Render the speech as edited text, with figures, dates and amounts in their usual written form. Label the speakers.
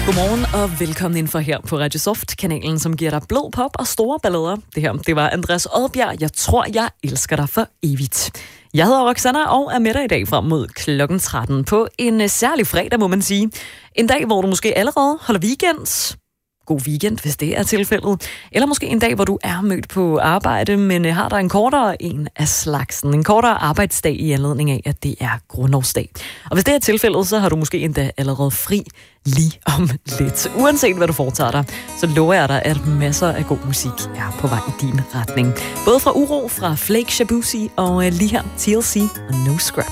Speaker 1: Godmorgen og velkommen ind for her på Radio Soft, kanalen som giver dig blød pop og store ballader. Det var Andreas Odbjerg. Jeg tror, jeg elsker dig for evigt. Jeg hedder Roxanna og er med dig i dag frem mod klokken 13 på en særlig fredag, må man sige. En dag, hvor du måske allerede holder weekend. God weekend, hvis det er tilfældet. Eller måske en dag, hvor du er mødt på arbejde, men har der en kortere en af slagsen. En kortere arbejdsdag i anledning af, at det er grundlovsdag. Og hvis det er tilfældet, så har du måske endda allerede fri lige om lidt. Uanset hvad du foretager dig, så lover jeg dig, at masser af god musik er på vej i din retning. Både fra Uro, fra Flake Shabuzi og lige her TLC og No Scrap.